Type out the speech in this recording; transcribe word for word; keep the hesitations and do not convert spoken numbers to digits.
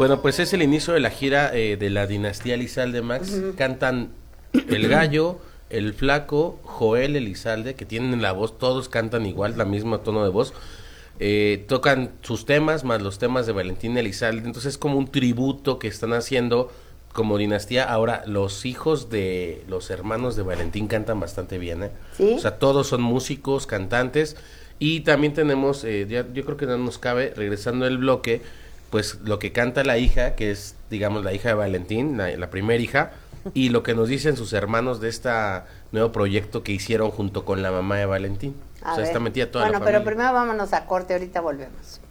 Bueno, pues es el inicio de la gira eh, de la dinastía Elizalde, Max. Uh-huh. Cantan El Gallo, El Flaco, Joel Elizalde, que tienen la voz, todos cantan igual, la misma tono de voz. Eh, tocan sus temas más los temas de Valentín Elizalde, entonces es como un tributo que están haciendo como dinastía. Ahora, los hijos de los hermanos de Valentín cantan bastante bien, ¿eh? ¿Sí? O sea, todos son músicos, cantantes, y también tenemos, eh, ya, yo creo que no nos cabe, regresando el bloque, pues lo que canta la hija, que es, digamos, la hija de Valentín, la, la primera hija, y lo que nos dicen sus hermanos de este nuevo proyecto que hicieron junto con la mamá de Valentín. A o sea, ver. está metida toda bueno, la familia. Bueno, pero primero vámonos a corte, ahorita volvemos.